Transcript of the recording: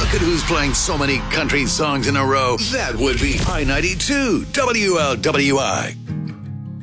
Look at who's playing so many country songs in a row. That would be I-92 WLWI.